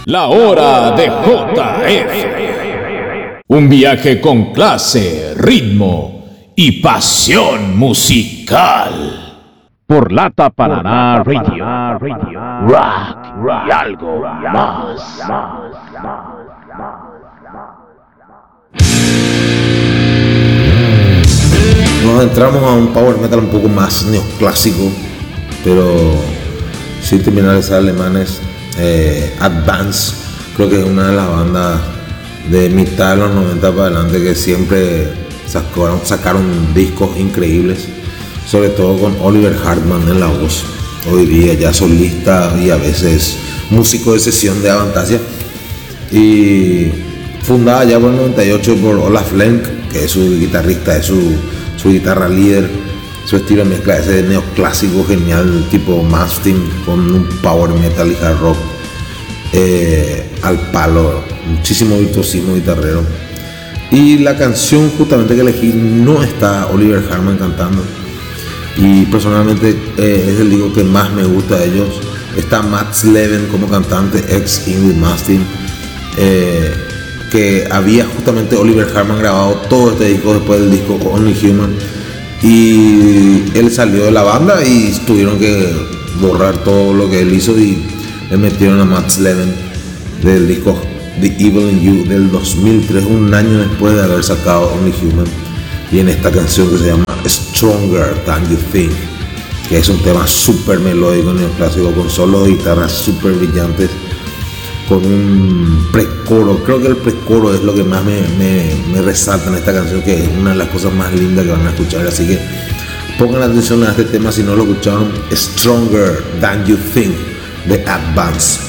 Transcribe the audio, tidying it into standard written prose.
La hora de JF. Un viaje con clase, ritmo y pasión musical. Por Lata Paraná Radio. Rock y algo más. Nos entramos a un power metal un poco más neoclásico, pero sin terminales alemanes. Advance, creo que es una de las bandas de mitad de los 90 para adelante que siempre sacaron discos increíbles, sobre todo con Oliver Hartmann en la voz, hoy día ya solista y a veces músico de sesión de Avantasia, y fundada ya por el 98 por Olaf Lenk, que es su guitarrista, es su guitarra líder. Su estilo mezcla ese neoclásico genial tipo Malmsteen con un power metal y hard rock al palo, muchísimo virtuosismo guitarrero. Y la canción justamente que elegí no está Oliver Hartmann cantando, y personalmente es el disco que más me gusta de ellos. Está Mats Leven como cantante, ex Ingrid Malmsteen, que había justamente Oliver Hartmann grabado todo este disco después del disco Only Human, y él salió de la banda y tuvieron que borrar todo lo que él hizo y le metieron a Mats Leven del disco The Evil in You del 2003, un año después de haber sacado Only Human, y en esta canción que se llama Stronger Than You Think, que es un tema súper melódico neoclásico con solos de guitarras súper brillantes, con un precoro. Creo que el precoro es lo que más me resalta en esta canción, que es una de las cosas más lindas que van a escuchar. Así que pongan atención a este tema si no lo escucharon. Stronger Than You Think de Advance.